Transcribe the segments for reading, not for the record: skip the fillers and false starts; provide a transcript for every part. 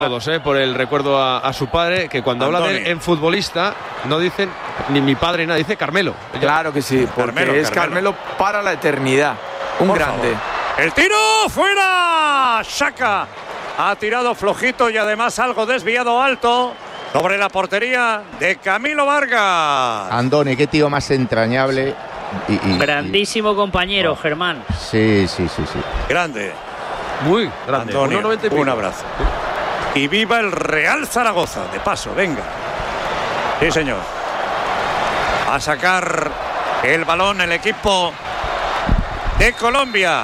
Todos, por el recuerdo a su padre, que cuando habla de él en futbolista, no dicen ni mi padre, nada, dice Carmelo. Claro que sí, porque es Carmelo para la eternidad. Un Por grande. Favor. El tiro fuera. Xhaka ha tirado flojito y además algo desviado alto sobre la portería de Camilo Vargas. Andoni, qué tío más entrañable. Grandísimo compañero, Germán. Sí. Grande. Muy grande. Antonio, un abrazo. Y viva el Real Zaragoza, de paso, venga. Sí, señor. A sacar el balón el equipo de Colombia.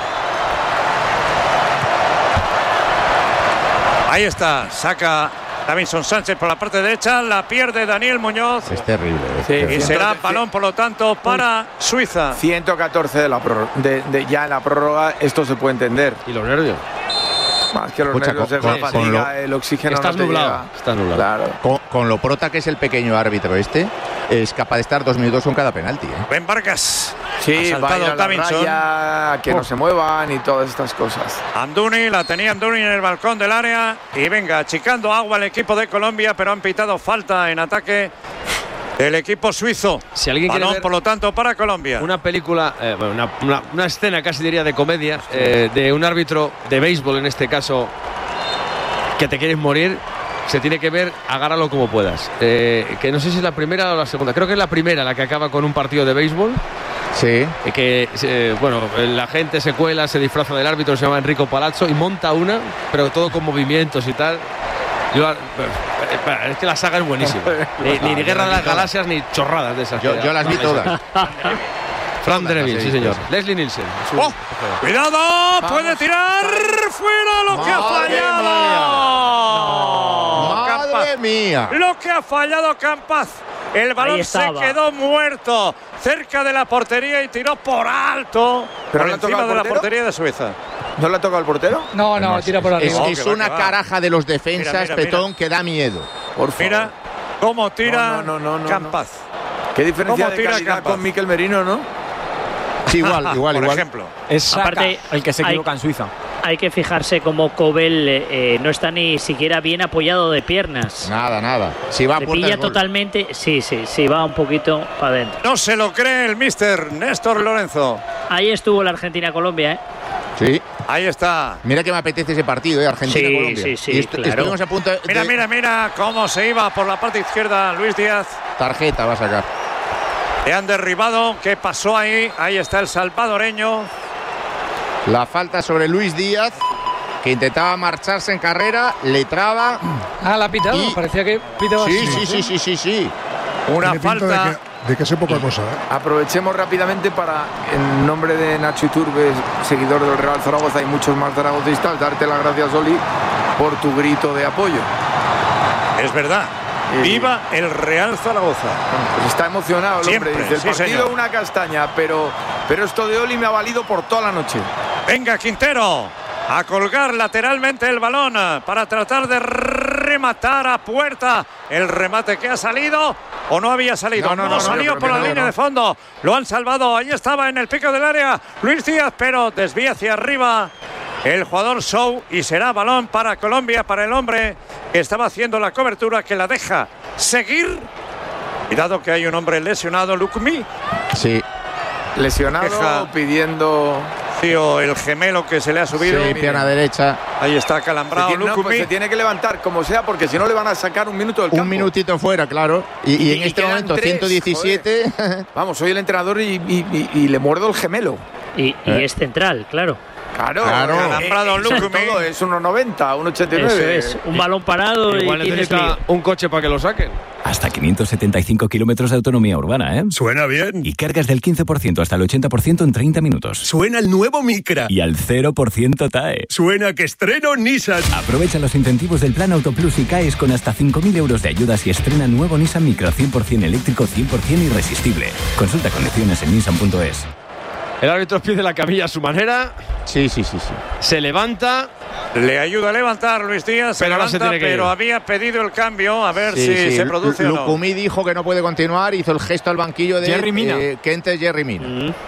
Ahí está, saca Davinson Sánchez por la parte derecha, la pierde Daniel Muñoz. Es terrible. Y será balón, por lo tanto, para Suiza. 114 de la ya en la prórroga, esto se puede entender. Y los nervios. Más que los nervios, es la fatiga, el oxígeno. Estás nublado. Claro. Con lo prota que es el pequeño árbitro es capaz de estar 2 minutos con cada penalti. Ben Vargas. Sí, ha va a ir a la Davinson. raya, que no se muevan y todas estas cosas. Anduni, la tenía Anduni en el balcón del área. Y venga, achicando agua el equipo de Colombia, pero han pitado falta en ataque el equipo suizo. Si alguien balón, quiere ver por lo tanto, para Colombia. Una película, una escena casi diría de comedia, de un árbitro de béisbol, en este caso, que te quieres morir, se tiene que ver, agárralo como puedas. Que no sé si es la primera o la segunda, creo que es la primera la que acaba con un partido de béisbol. Sí. La gente se cuela, se disfraza del árbitro, se llama Enrico Palazzo y monta una, pero todo con movimientos y tal. Es que la saga es buenísima. Ni Guerra de las Galaxias ni chorradas de esas. Yo las vi todas. Fran Drebin, sí señor. Leslie Nielsen. ¡Oh! ¡Cuidado! ¡Puede tirar! ¡Fuera lo que ha fallado! ¡Madre mía! Lo que ha fallado Campaz. El balón se quedó muerto cerca de la portería y tiró por alto. ¿Pero por le ha tocado encima al de la portero? portería de Suiza. ¿No le ha tocado al portero? No, tira por arriba. Es una caraja de los defensas, Mira. Petón, que da miedo. Por favor. Mira cómo tira No. Campaz. Qué diferencia de tira calidad Campaz? con Mikel Merino, ¿no? Sí, igual. Por ejemplo. Es Xhaka Aparte, el que se equivoca en Suiza. Hay que fijarse cómo Kobel no está ni siquiera bien apoyado de piernas. Nada. Si va a Le puerta pilla de gol. totalmente. Sí, va un poquito para adentro. No se lo cree el míster Néstor Lorenzo. Ahí estuvo la Argentina-Colombia, Sí. Ahí está. Mira que me apetece ese partido, Argentina-Colombia. Sí, Y claro. estuvimos a punto de... Mira cómo se iba por la parte izquierda Luis Díaz. Tarjeta va a sacar. Le han derribado. ¿Qué pasó ahí? Ahí está el salvadoreño. La falta sobre Luis Díaz, que intentaba marcharse en carrera, le traba. La ha pitado. Y- Parecía que pitaba así. Sí. Una Tiene pinta falta. de que sé poca cosa. Aprovechemos rápidamente para, en nombre de Nacho Iturbe, seguidor del Real Zaragoza y muchos más zaragocistas, darte las gracias, Oli, por tu grito de apoyo. Es verdad. Viva el Real Zaragoza. Pues está emocionado el Siempre, hombre. Dice, el sí, partido señor. una castaña, pero esto de Oli me ha valido por toda la noche. Venga, Quintero. A colgar lateralmente el balón para tratar de rematar a puerta. El remate que ha salido o no había salido. No, salió yo creo por que la línea de fondo. Lo han salvado. Ahí estaba en el pico del área Luis Díaz, pero desvía hacia arriba el jugador Sou y será balón para Colombia, para el hombre que estaba haciendo la cobertura, que la deja seguir. Cuidado que hay un hombre lesionado, Lukmi. Sí. Lesionado, Queja. pidiendo... Tío, el gemelo que se le ha subido. Sí, pierna derecha. Ahí está calambrado pues Lukmi. se tiene que levantar como sea, porque si no le van a sacar un minuto del campo. Un minutito fuera, claro. Y en este quedan momento, 3, 117. Vamos, soy el entrenador y le muerdo el gemelo. Y es central, claro. Claro. Calambrado Lukmi. Todo es 1,90, 1,89. Eso es. Un balón parado Igual y tienes necesita lío. un coche para que lo saquen. Hasta 575 kilómetros de autonomía urbana, ¿eh? Suena bien. Y cargas del 15% hasta el 80% en 30 minutos. Suena el nuevo Micra. Y al 0% TAE. Suena que estreno Nissan. Aprovecha los incentivos del Plan Autoplus y caes con hasta 5.000 euros de ayudas y estrena nuevo Nissan Micra 100% eléctrico, 100% irresistible. Consulta condiciones en nissan.es. El árbitro pide la camilla a su manera. Sí. Se levanta. Le ayuda a levantar Luis Díaz, Pero ahora se tiene que ir. pero había pedido el cambio, a ver si se produce o no. Lukumi dijo que no puede continuar, hizo el gesto al banquillo de Jerry Mina. que entre Jerry Mina.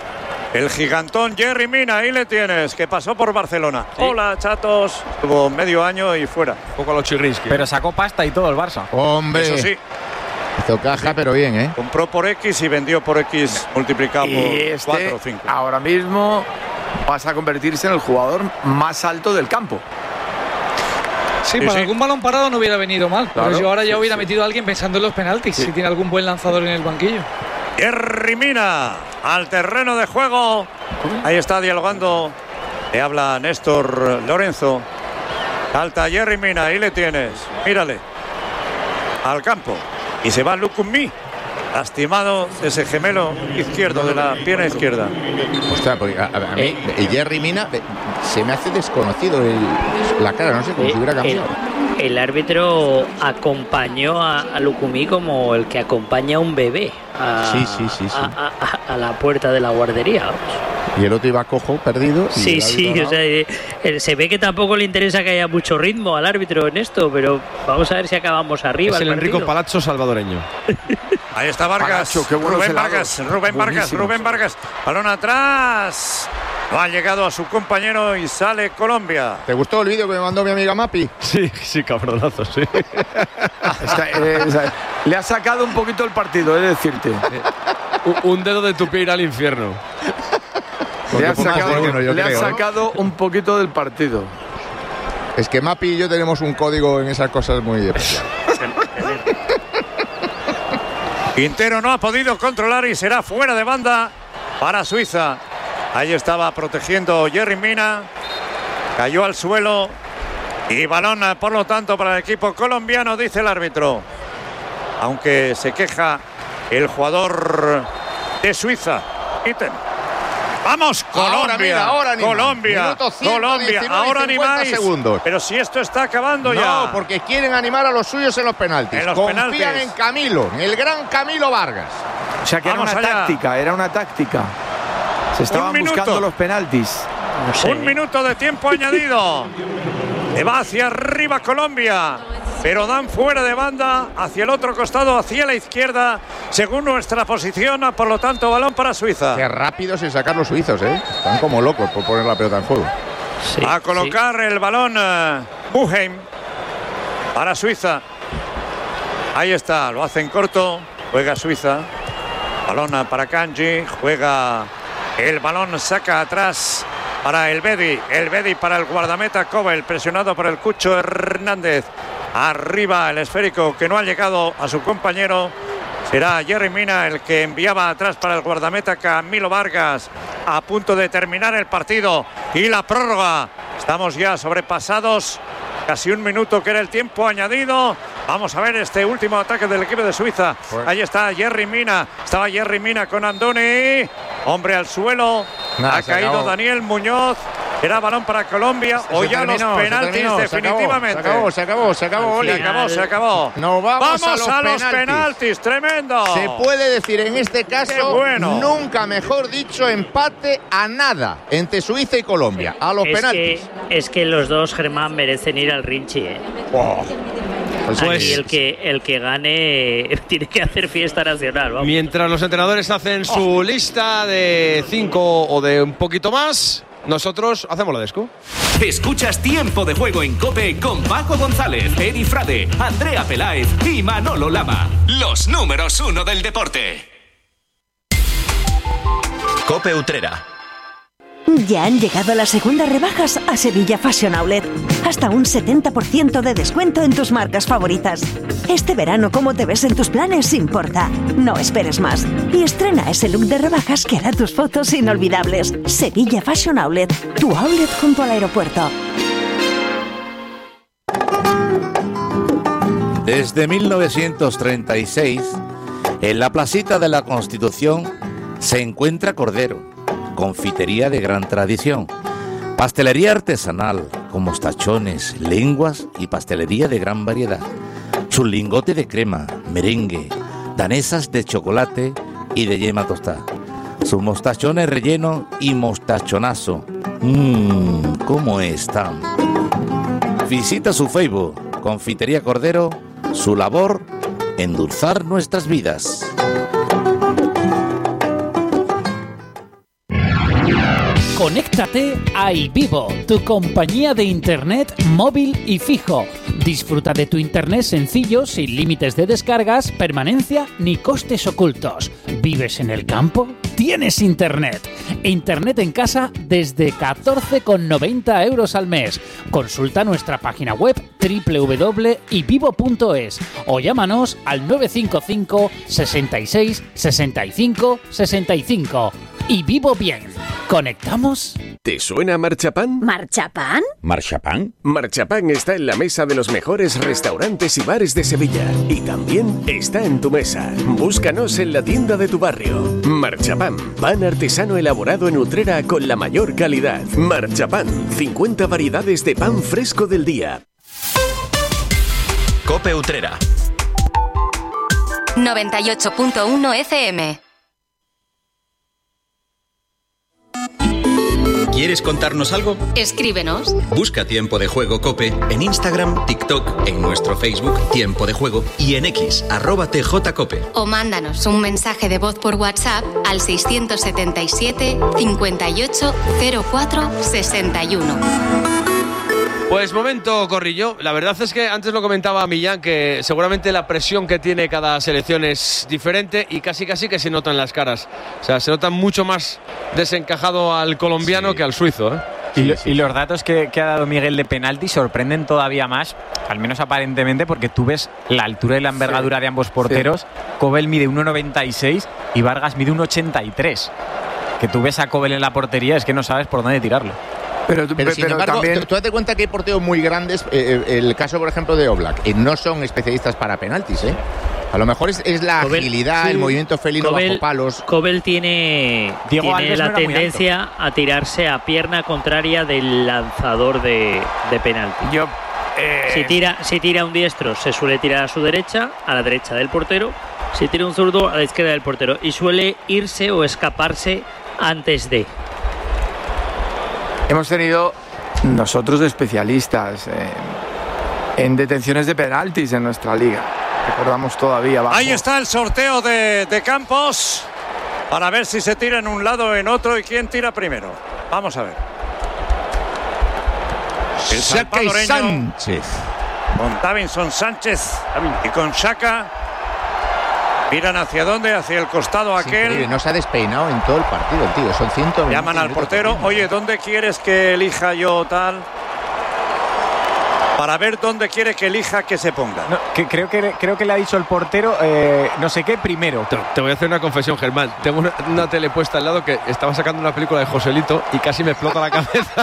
El gigantón Yerry Mina, ahí le tienes, que pasó por Barcelona. Sí. Hola, chatos. Estuvo medio año y fuera. Un poco a los Chirrinsky. Pero sacó pasta y todo el Barça. Hombre. Eso sí. Hizo caja, pero bien, ¿eh? Compró por X y vendió por X multiplicado por 4 o 5. Ahora mismo pasa a convertirse en el jugador más alto del campo. Sí, para algún balón parado no hubiera venido mal. Claro, pero yo ahora ya hubiera metido a alguien pensando en los penaltis, si tiene algún buen lanzador en el banquillo. Yerry Mina al terreno de juego. Ahí está dialogando. Le habla Néstor Lorenzo. Salta Yerry Mina, ahí le tienes. Mírale. Al campo. Y se va Lucumí. Lastimado de ese gemelo izquierdo, de la pierna izquierda. Ostras, porque a mí, Yerry Mina se me hace desconocido la cara, no sé, como si hubiera cambiado. El árbitro acompañó a Lucumí como el que acompaña a un bebé a la puerta de la guardería. Vamos. Y el otro iba cojo, perdido. Sí, o sea, se ve que tampoco le interesa que haya mucho ritmo al árbitro en esto, pero vamos a ver si acabamos arriba. Es el Enrico Palazzo salvadoreño. Ahí está Vargas, Palacho, Rubén Vargas, balón atrás. No ha llegado a su compañero y sale Colombia. ¿Te gustó el vídeo que me mandó mi amiga Mapi? Sí, cabronazo, sí. Le ha sacado un poquito el partido, he de decirte. Un dedo de tu pie irá al infierno. Le ha sacado un poquito del partido. Es que Mapi y yo tenemos un código en esas cosas muy especiales. Quintero no ha podido controlar y será fuera de banda para Suiza. Ahí estaba protegiendo Yerry Mina. Cayó al suelo. Y balón, por lo tanto, para el equipo colombiano, dice el árbitro. Aunque se queja el jugador de Suiza. Ítem. ¡Vamos, Colombia! Ahora Colombia, ahora ni más. Segundos. Pero si esto está acabando ya. No, porque quieren animar a los suyos en los penaltis. Confían en Camilo, en el gran Camilo Vargas. O sea que era una táctica. Se estaban buscando los penaltis. No sé. Un minuto de tiempo añadido. Le va hacia arriba Colombia. Pero dan fuera de banda hacia el otro costado, hacia la izquierda, según nuestra posición. Por lo tanto, balón para Suiza. Qué rápidos en sacar los suizos, ¿eh? Están como locos por poner la pelota en juego. Sí, a colocar el balón Buheim para Suiza. Ahí está, lo hacen corto. Juega Suiza. Balón para Kanji. Juega el balón, saca atrás para el Bedi para el guardameta Kobel, presionado por el Cucho Hernández. Arriba el esférico que no ha llegado a su compañero. Será Yerry Mina el que enviaba atrás para el guardameta Camilo Vargas. A punto de terminar el partido y la prórroga. Estamos ya sobrepasados. Casi un minuto que era el tiempo añadido. Vamos a ver este último ataque del equipo de Suiza. Ahí está Yerry Mina. Estaba Yerry Mina con Andoni. Hombre al suelo. Ha caído Daniel Muñoz. Era balón para Colombia. O ya los penaltis definitivamente. Se acabó, Oli. Se acabó. Nos vamos a los penaltis. Tremendo. Se puede decir en este caso, nunca mejor dicho, empate a nada entre Suiza y Colombia. A los penaltis. Es que los dos, Germán, merecen ir al Rinchi, ¿eh? Aquí el que gane tiene que hacer fiesta nacional. Vamos. Mientras los entrenadores hacen su lista de 5 o de un poquito más, nosotros hacemos la desco. Escuchas Tiempo de Juego en COPE con Paco González, Eri Frade, Andrea Peláez y Manolo Lama. Los números 1 del deporte. COPE Utrera. Ya han llegado las segundas rebajas a Sevilla Fashion Outlet. Hasta un 70% de descuento en tus marcas favoritas. Este verano, cómo te ves en tus planes importa. No esperes más. Y estrena ese look de rebajas que hará tus fotos inolvidables. Sevilla Fashion Outlet, tu outlet junto al aeropuerto. Desde 1936, en la placita de la Constitución se encuentra Cordero. Confitería de gran tradición, pastelería artesanal con mostachones, lenguas y pastelería de gran variedad, chulingote de crema, merengue, danesas de chocolate y de yema tostada, sus mostachones relleno y mostachonazo. ¿Cómo están? Visita su Facebook, Confitería Cordero, su labor, endulzar nuestras vidas. Conéctate a iVivo, tu compañía de internet móvil y fijo. Disfruta de tu internet sencillo, sin límites de descargas, permanencia ni costes ocultos. ¿Vives en el campo? Tienes internet. Internet en casa desde 14,90 € al mes. Consulta nuestra página web www.ivivo.es o llámanos al 955 66 65 65. Y vivo bien. ¿Conectamos? ¿Te suena Marchapán? ¿Marchapán? ¿Marchapán? Marchapán está en la mesa de los mejores restaurantes y bares de Sevilla. Y también está en tu mesa. Búscanos en la tienda de tu barrio. Marchapán, pan artesano elaborado en Utrera con la mayor calidad. Marchapán, 50 variedades de pan fresco del día. COPE Utrera 98.1 FM. ¿Quieres contarnos algo? Escríbenos. Busca Tiempo de Juego COPE en Instagram, TikTok, en nuestro Facebook Tiempo de Juego y en X, @TJCOPE. O mándanos un mensaje de voz por WhatsApp al 677 58 04 61. Pues momento, Corrillo. La verdad es que antes lo comentaba Millán, que seguramente la presión que tiene cada selección es diferente y casi que se nota en las caras. O sea, se nota mucho más desencajado al colombiano que al suizo, ¿eh? Y los datos que ha dado Miguel de penalti sorprenden todavía más, al menos aparentemente, porque tú ves la altura y la envergadura de ambos porteros. Kobel mide 1,96 y Vargas mide 1,83. Que tú ves a Kobel en la portería, es que no sabes por dónde tirarlo. Pero sin embargo, también... tú date cuenta que hay porteros muy grandes. El caso, por ejemplo, de Oblak. No son especialistas para penaltis, ¿eh? A lo mejor es la agilidad, el movimiento felino bajo palos. Kobel tiene la tendencia a tirarse a pierna contraria del lanzador de penalti. Si tira un diestro, se suele tirar a su derecha, a la derecha del portero. Si tira un zurdo, a la izquierda del portero. Y suele irse o escaparse antes de... Hemos tenido nosotros especialistas en detenciones de penaltis en nuestra liga. Recordamos todavía. Ahí está el sorteo de Campos para ver si se tira en un lado o en otro y quién tira primero. Vamos a ver. El salvadoreño Sánchez con Davinson Sánchez y con Xhaka. Miran hacia dónde, hacia el costado aquel. Increíble. No se ha despeinado en todo el partido, tío. Son 120. Llaman al portero. Oye, ¿dónde quieres que elija yo tal? Para ver dónde quiere que elija que se ponga. No, creo que le ha dicho el portero no sé qué primero. Te voy a hacer una confesión, Germán. Tengo una tele puesta al lado que estaba sacando una película de Joselito y casi me explota la cabeza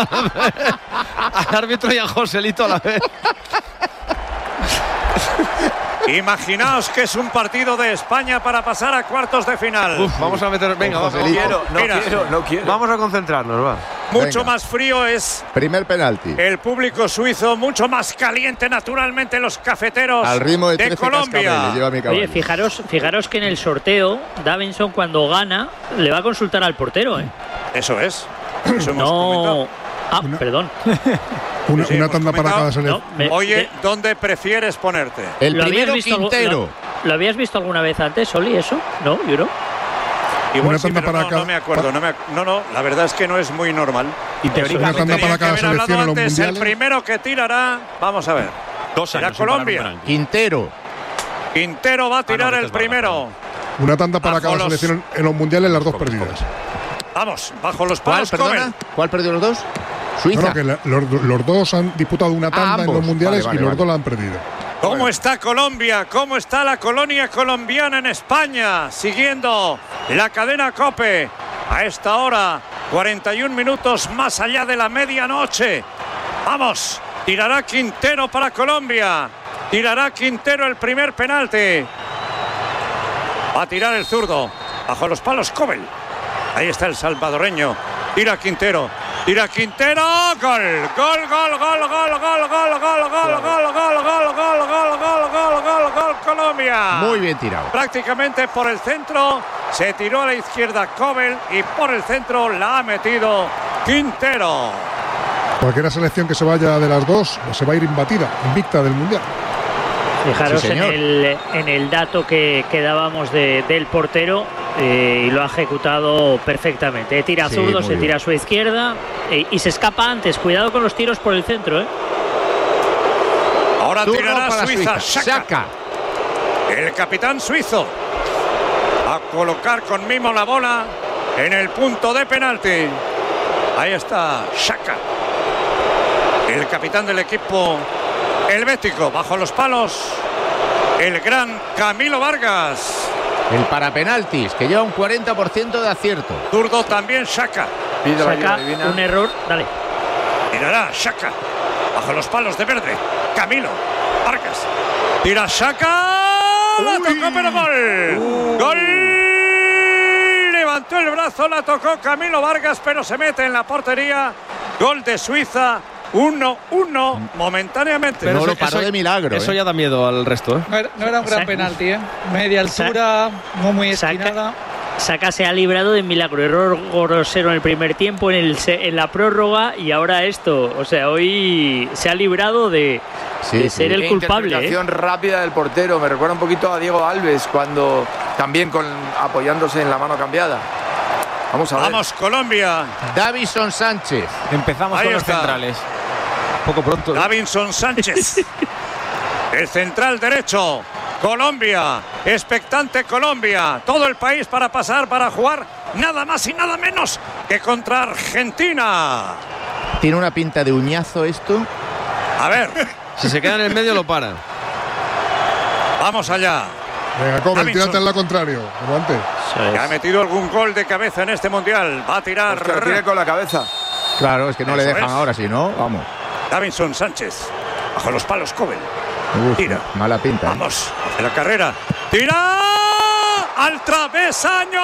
al árbitro y a Joselito a la vez. Imaginaos que es un partido de España para pasar a cuartos de final. Vamos a meter. Venga, vamos. No quiero. Vamos a concentrarnos, va. Mucho más frío es. Primer penalti. El público suizo, mucho más caliente, naturalmente, los cafeteros al ritmo de Colombia. Oye, fijaros que en el sorteo, Davinson, cuando gana, le va a consultar al portero, ¿eh? Eso es. Eso hemos comentado. Perdón. Una tanda para cada selección. Oye, ¿dónde prefieres ponerte? El primero, Quintero. ¿Lo habías visto alguna vez antes, Oli, eso? No, yo no. Igual sí, pero no me acuerdo. No, la verdad es que no es muy normal. Y teóricamente una tanda para cada selección en los mundiales. El primero que tirará, vamos a ver. Será Colombia. Quintero va a tirar el primero. Una tanda para cada selección en los mundiales, las dos perdidas. Vamos, bajo los palos. ¿Cuál perdió los dos? Suiza. No, que los dos han disputado una tanda en los mundiales y los dos la han perdido. ¿Cómo está Colombia? ¿Cómo está la colonia colombiana en España? Siguiendo la cadena COPE. A esta hora, 41 minutos más allá de la medianoche. Vamos, tirará Quintero para Colombia. Tirará Quintero el primer penalti. Va a tirar el zurdo. Bajo los palos, Kobel. Ahí está el salvadoreño. Tira Quintero. Gol. Colombia. Muy bien tirado. Prácticamente por el centro. Se tiró a la izquierda Kobel y por el centro la ha metido Quintero. Cualquier selección que se vaya de las dos se va a ir invicta del mundial. Fijaros en el dato que dábamos del portero. y lo ha ejecutado perfectamente. Tira a zurdo, se tira a su izquierda y se escapa antes. Cuidado con los tiros por el centro. Ahora tirará Suiza. Xhaka. El capitán suizo. A colocar con mimo la bola en el punto de penalti. Ahí está Xhaka, el capitán del equipo helvético. Bajo los palos, el gran Camilo Vargas. El parapenaltis, que lleva un 40% de acierto. Zurdo también Xhaka. Un error, dale. Tirará Xhaka. Bajo los palos de verde. Camilo Vargas. Tira Xhaka. La tocó, pero gol. Gol. Levantó el brazo, la tocó Camilo Vargas, pero se mete en la portería. Gol de Suiza. 1-1 momentáneamente. Pero no lo paró de milagro. Eso ya da miedo al resto. No era un gran penalti. Media altura, no muy esquinada. Xhaka se ha librado de milagro. Error grosero en el primer tiempo, en la prórroga, y ahora esto. O sea, hoy se ha librado de ser el culpable. Interpretación rápida del portero. Me recuerda un poquito a Diego Alves, cuando también apoyándose en la mano cambiada. Vamos a ver. Vamos, Colombia. Davison Sánchez. Empezamos con los centrales. Poco pronto. Davison Sánchez. El central derecho. Colombia, expectante Colombia, todo el país para pasar, para jugar nada más y nada menos que contra Argentina. ¿Tiene una pinta de uñazo esto? A ver. Si se queda en el medio lo para. Vamos allá. Venga, Cobel, tírate en la contrario. Aguante. Que ha metido algún gol de cabeza en este mundial. Va a tirar. Pues que tire con la cabeza. Claro, es que no le dejan ahora, si no, vamos. Davison Sánchez, bajo los palos, Cobel. Tira. Mala pinta. Vamos, hace la carrera. ¡Tira! ¡Al travesaño!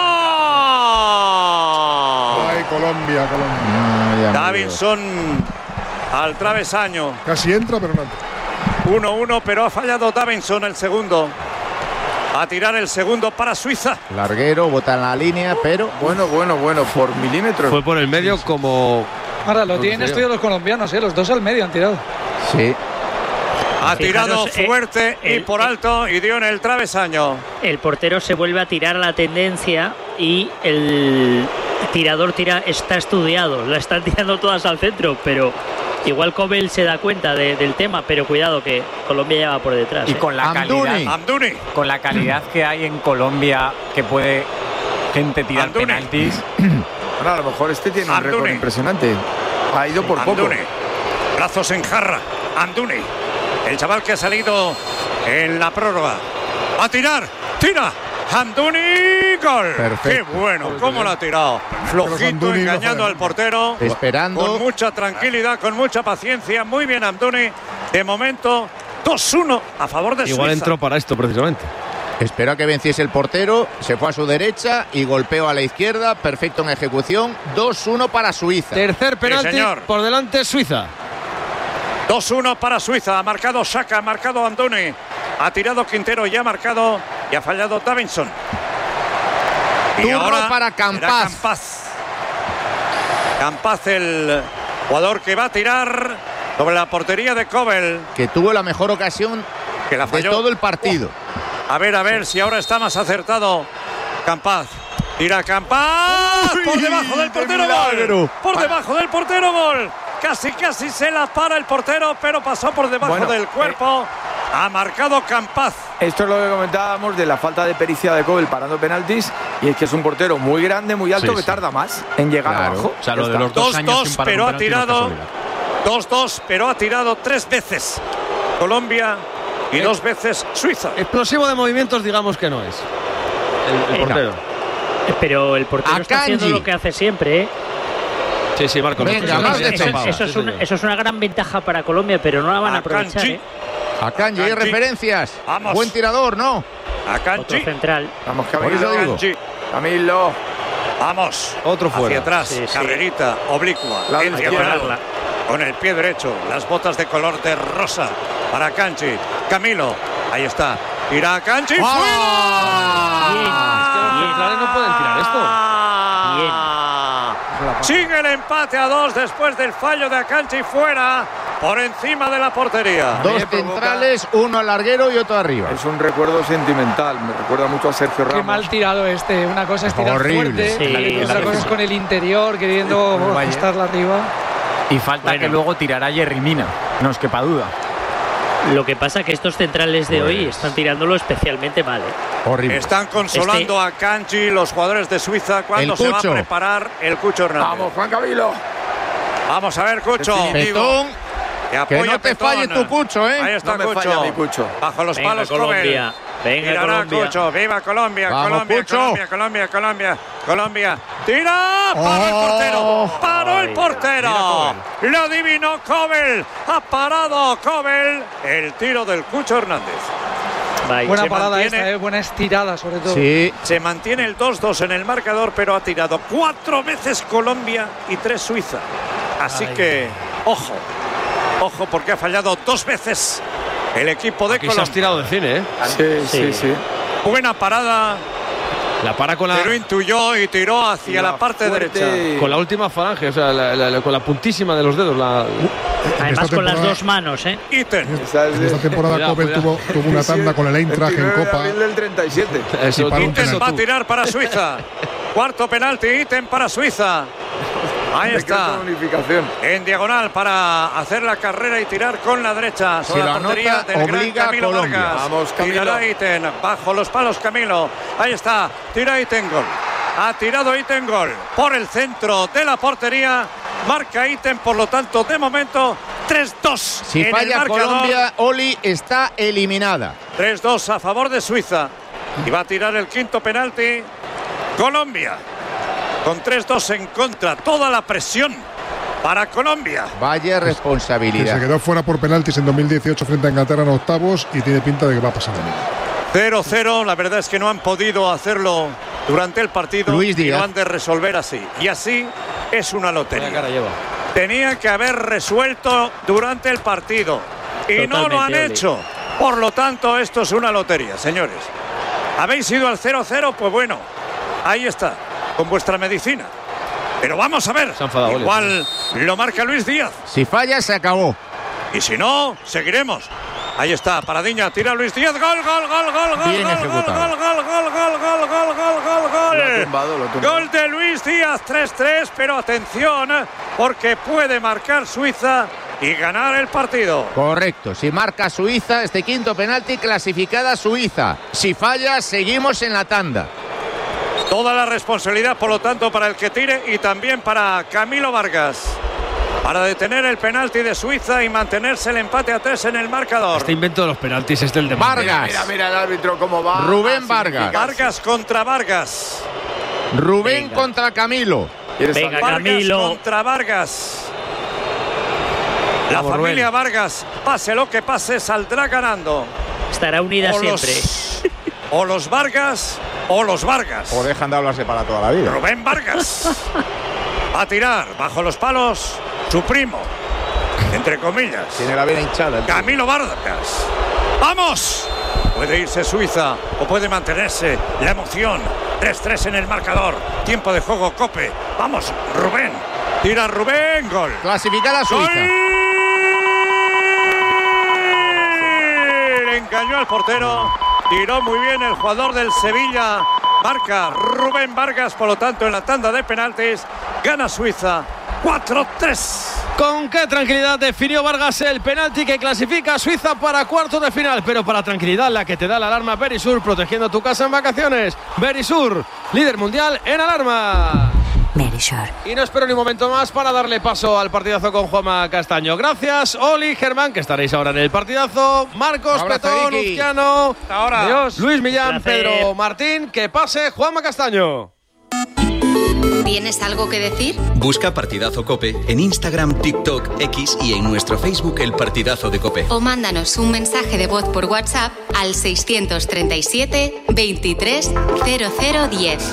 Ay, Colombia. Davinson al travesaño. Casi entra, pero no. 1-1, pero ha fallado Davinson el segundo. A tirar el segundo para Suiza. Larguero, bota en la línea, pero... Bueno, por milímetros. Fue por el medio como... Ahora lo tienen estudiado los colombianos, los dos al medio han tirado. Sí. Ha tirado fuerte y por alto y dio en el travesaño. El portero se vuelve a tirar a la tendencia y el tirador está estudiado. La están tirando todas al centro, pero igual Cobel se da cuenta del tema, pero cuidado que Colombia ya va por detrás. Y con la Amdouni. Con la calidad que hay en Colombia, que puede gente tirar penaltis. Bueno, a lo mejor este tiene un récord impresionante. Ha ido por poco. Brazos en jarra. Amdouni. El chaval que ha salido en la prórroga. ¡A tirar! ¡Tira! ¡Amdouni! ¡Gol! Perfecto. ¡Qué bueno! ¿Cómo lo ha tirado? Flojito, engañando al portero. Esperando. Con mucha tranquilidad, con mucha paciencia. Muy bien, Amdouni. De momento, 2-1 a favor de Suiza. Igual entró para esto, precisamente. Esperó a que venciese el portero, se fue a su derecha y golpeó a la izquierda. Perfecto en ejecución. 2-1 para Suiza. Tercer penalti por delante Suiza. 2-1 para Suiza. Ha marcado Xhaka, ha marcado Amdouni. Ha tirado Quintero y ha marcado y ha fallado Davinson. Y ahora para Campaz. Campaz, el jugador que va a tirar sobre la portería de Cobel. Que tuvo la mejor ocasión que la falló de todo el partido. A ver si ahora está más acertado Campaz. Tira Campaz. Por debajo del portero, gol. Por debajo del portero, gol. Casi se la para el portero, pero pasó por debajo del cuerpo. Ha marcado Campaz. Esto es lo que comentábamos de la falta de pericia de Cobel parando penaltis. Y es que es un portero muy grande, muy alto, que tarda más en llegar abajo. O sea, lo de los 2 años sin parar pero un penalti ha tirado. no 2-2, pero ha tirado 3 veces Colombia y 2 veces Suiza. Explosivo de movimientos, digamos que no es. El portero. Pero el portero está haciendo lo que hace siempre, ¿eh? Sí, Marco. Eso es una gran ventaja para Colombia, pero no la van a aprovechar, ¿eh? Akanji, hay referencias. Vamos. Buen tirador, ¿no? Akanji. Otro central. Vamos, Camilo. Vamos. Otro fuera. Hacia atrás. Carrerita oblicua. Con el pie derecho. Las botas de color de rosa para Akanji. Camilo. Ahí está. Tira Akanji. ¡Fuera! Bien. Es que los centrales no pueden tirar esto. Bien. Sigue el empate a 2 después del fallo de Akanji fuera por encima de la portería. Dos centrales, uno al larguero y otro arriba. Es un recuerdo sentimental, me recuerda mucho a Sergio Ramos. Qué mal tirado este. Una cosa es tirar horrible. fuerte, y otra cosa es con el interior, queriendo ajustarla arriba. Y falta que luego tirará Yerry Mina, no os quepa duda. Lo que pasa es que estos centrales de hoy están tirándolo especialmente mal. Horrible. Están consolando a Kanji los jugadores de Suiza cuando se va a preparar el Cucho Hernández. Vamos, Juan Camilo. Vamos a ver, Cucho. Petón. Que no te falle tu Cucho, ¿eh? Ahí está no me falla mi Cucho. Bajo los Venga, palos, Colombia. Venga, tirará Colombia. Cucho. Viva Colombia, Vamos, Colombia, Cucho. Colombia. ¡Tira! ¡Paró el portero! ¡Paró el portero! ¡Lo adivinó Kobel! ¡Ha parado Kobel! El tiro del Cucho Hernández. Buena parada esta, buena estirada sobre todo. Sí. Se mantiene el 2-2 en el marcador, pero ha tirado 4 veces Colombia y 3 Suiza. Así que, ojo, porque ha fallado 2 veces el equipo de Colombia. Se has tirado de cine, ¿eh? Sí. Buena parada. La para con la... Pero intuyó y tiró hacia la parte derecha. Con la última falange, o sea, con la puntísima de los dedos. Además con las dos manos, ¿eh? Iten. En esta temporada Kobel tuvo una tanda con el Eintracht en Copa. El del 37. Iten va a tirar para Suiza. Cuarto penalti, Iten para Suiza. Ahí está. En diagonal para hacer la carrera y tirar con la derecha. Sobre la portería del gran Camilo Vargas. Vamos, Camilo. Tirará Iten. Bajo los palos Camilo. Ahí está. Tira Iten, gol. Ha tirado Iten, gol. Por el centro de la portería. Marca Iten, por lo tanto, de momento, 3-2. Si falla Colombia, Oli está eliminada. 3-2 a favor de Suiza. Y va a tirar el quinto penalti Colombia. Con 3-2 en contra. Toda la presión para Colombia. Vaya responsabilidad. Que se quedó fuera por penaltis en 2018 frente a Inglaterra en octavos y tiene pinta de que va a pasar lo mismo. 0-0. La verdad es que no han podido hacerlo durante el partido. Luis Díaz. Y lo han de resolver así. Y así es una lotería. Tenía que haber resuelto durante el partido. Y no lo han hecho. Por lo tanto, esto es una lotería, señores. ¿Habéis ido al 0-0? Pues bueno, ahí está, con vuestra medicina. Pero vamos a ver, igual lo marca Luis Díaz. Si falla, se acabó. Y si no, seguiremos. Ahí está, paradiña, tira Luis Díaz, gol. Bien ejecutado. Gol de Luis Díaz, 3-3, pero atención, porque puede marcar Suiza y ganar el partido. Correcto, si marca Suiza, este quinto penalti, clasificada Suiza. Si falla, seguimos en la tanda. Toda la responsabilidad, por lo tanto, para el que tire y también para Camilo Vargas, para detener el penalti de Suiza y mantenerse el empate a 3 en el marcador. Este invento de los penaltis es del de Vargas. Mira el árbitro cómo va. Rubén Vargas. Vargas contra Vargas. Rubén contra Camilo. Venga, Camilo. Vargas contra Vargas. La familia Vargas, pase lo que pase, saldrá ganando. Estará unida siempre. O los Vargas o los Vargas. O dejan de hablarse para toda la vida. Rubén Vargas va a tirar bajo los palos su primo, entre comillas. Tiene la vena hinchada. Camilo Vargas. ¡Vamos! Puede irse Suiza o puede mantenerse la emoción. 3-3 en el marcador. Tiempo de juego, Cope. Vamos, Rubén. Tira Rubén, gol. Clasificada Suiza. ¡Gol! Engañó al portero. Tiró muy bien el jugador del Sevilla. Marca Rubén Vargas, por lo tanto, en la tanda de penaltis. Gana Suiza 4-3. Con qué tranquilidad definió Vargas el penalti que clasifica a Suiza para cuartos de final. Pero para tranquilidad, la que te da la alarma Verisur, protegiendo tu casa en vacaciones. Verisur, líder mundial en alarma. Verisur. Y no espero ni un momento más para darle paso al partidazo con Juanma Castaño. Gracias, Oli, Germán, que estaréis ahora en el partidazo. Marcos, Petón, Uzquiano, Adiós. Luis Millán, Pedro Martín. Que pase Juanma Castaño. ¿Tienes algo que decir? Busca Partidazo Cope en Instagram, TikTok, X y en nuestro Facebook El Partidazo de Cope. O mándanos un mensaje de voz por WhatsApp al 637 23 0010.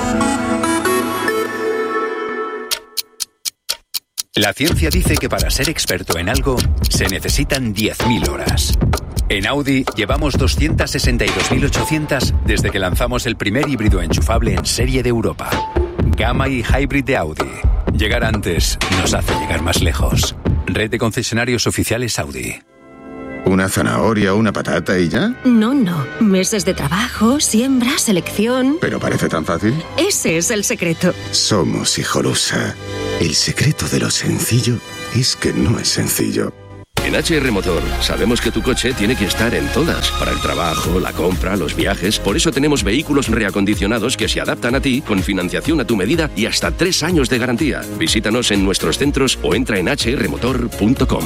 La ciencia dice que para ser experto en algo se necesitan 10.000 horas. En Audi llevamos 262.800 desde que lanzamos el primer híbrido enchufable en serie de Europa. Gamma y Hybrid de Audi. Llegar antes nos hace llegar más lejos. Red de concesionarios oficiales Audi. ¿Una zanahoria, una patata y ya? No. Meses de trabajo, siembra, selección. ¿Pero parece tan fácil? Ese es el secreto. Somos Hijolusa. El secreto de lo sencillo es que no es sencillo. En HR Motor sabemos que tu coche tiene que estar en todas, para el trabajo, la compra, los viajes. Por eso tenemos vehículos reacondicionados que se adaptan a ti, con financiación a tu medida y hasta 3 años de garantía. Visítanos en nuestros centros o entra en hrmotor.com.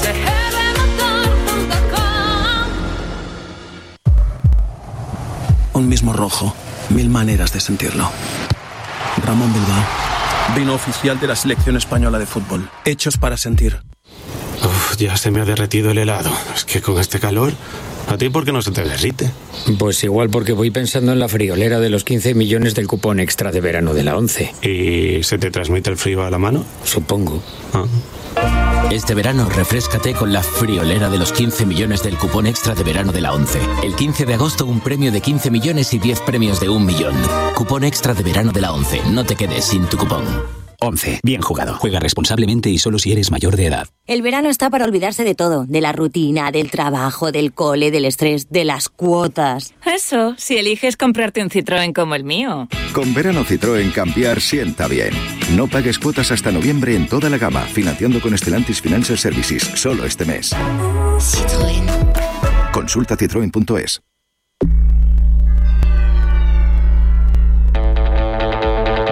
Un mismo rojo, 1000 maneras de sentirlo. Ramón Bilbao, vino oficial de la selección española de fútbol. Hechos para sentir. Uf, ya se me ha derretido el helado. Es que con este calor, ¿a ti por qué no se te derrite? Pues igual porque voy pensando en la friolera de los 15 millones del cupón extra de verano de la 11. ¿Y se te transmite el frío a la mano? Supongo. Este verano, refréscate con la friolera de los 15 millones del cupón extra de verano de la 11. El 15 de agosto, un premio de 15 millones y 10 premios de 1 millón. Cupón extra de verano de la 11. No te quedes sin tu cupón. 11. Bien jugado. Juega responsablemente y solo si eres mayor de edad. El verano está para olvidarse de todo. De la rutina, del trabajo, del cole, del estrés, de las cuotas. Eso, si eliges comprarte un Citroën como el mío. Con verano Citroën cambiar sienta bien. No pagues cuotas hasta noviembre en toda la gama, financiando con Stellantis Financial Services, solo este mes. Citroën. Consulta citroen.es.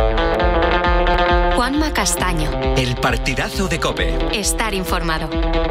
Juanma Castaño. El partidazo de COPE. Estar informado.